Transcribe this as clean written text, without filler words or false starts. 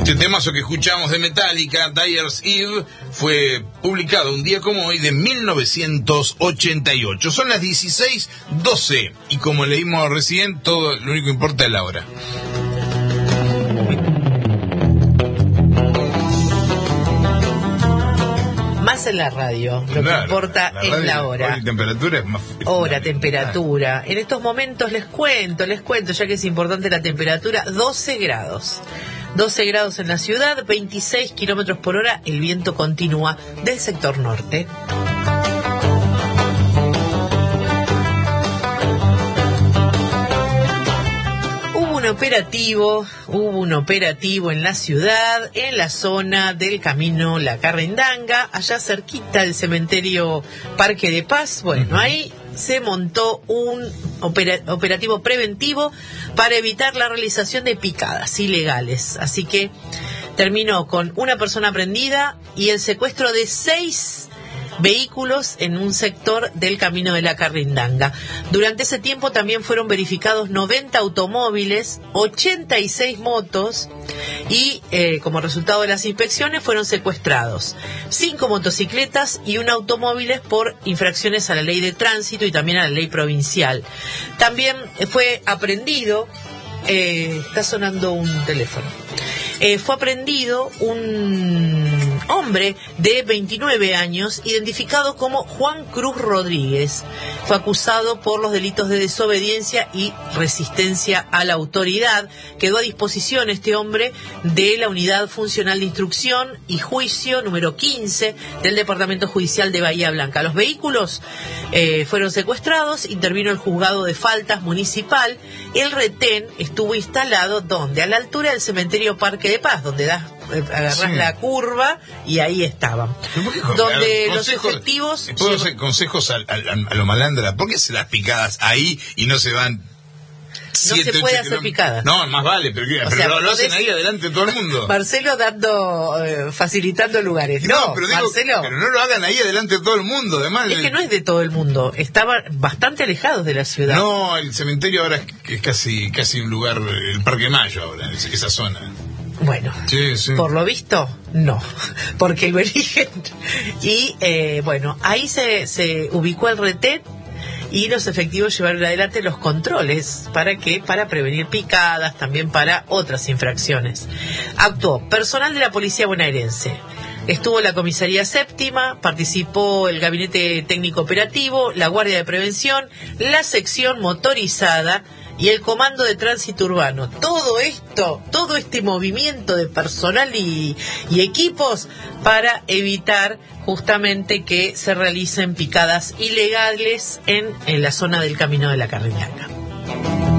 Este temazo que escuchamos de Metallica, Dyer's Eve, fue publicado un día como hoy de 1988. Son las 16:12 y como leímos recién, todo lo único que importa es la hora. Más en la radio, lo que importa es la hora. Hora y temperatura es más... Hora, temperatura. En estos momentos les cuento, ya que es importante la temperatura, 12 grados. 12 grados en la ciudad, 26 kilómetros por hora, el viento continúa del sector norte. Hubo un operativo en la ciudad, en la zona del camino La Carrindanga, allá cerquita del cementerio Parque de Paz. Bueno, ahí se montó un operativo preventivo para evitar la realización de picadas ilegales. Así que terminó con una persona prendida y el secuestro de 6 vehículos en un sector del camino de La Carrindanga. Durante ese tiempo también fueron verificados 90 automóviles, 86 motos y como resultado de las inspecciones fueron secuestrados 5 motocicletas y un automóvil por infracciones a la ley de tránsito y también a la ley provincial. También fue aprehendido, está sonando un teléfono. Fue aprehendido un hombre de 29 años, identificado como Juan Cruz Rodríguez. Fue acusado por los delitos de desobediencia y resistencia a la autoridad. Quedó a disposición este hombre de la Unidad Funcional de Instrucción y Juicio número 15 del Departamento Judicial de Bahía Blanca. Los vehículos fueron secuestrados, intervino el juzgado de faltas municipal. El retén estuvo instalado ¿dónde? A la altura del cementerio Parque de Paz, donde agarrás la curva y ahí estaban. Donde los efectivos... ¿Puedo hacer consejos a lo malandra? ¿Por qué se las picadas ahí y no se van? No se puede hacer picadas. No, más vale, pero lo hacen ahí adelante de todo el mundo. Marcelo facilitando lugares. No, pero digo, Marcelo, pero no lo hagan ahí adelante de todo el mundo. Además, es que no es de todo el mundo. Estaban bastante alejados de la ciudad. No, el cementerio ahora es casi un lugar, el Parque Mayo ahora, esa zona. Bueno, sí. Por lo visto, no, porque lo eligen. Y bueno, ahí se ubicó el retén y los efectivos llevaron adelante los controles. ¿Para qué? Para prevenir picadas, también para otras infracciones. Actuó personal de la policía bonaerense. Estuvo la comisaría séptima, participó el gabinete técnico operativo, la guardia de prevención, la sección motorizada y el comando de tránsito urbano. Todo este movimiento de personal y equipos para evitar justamente que se realicen picadas ilegales en la zona del camino de La Carrindanga.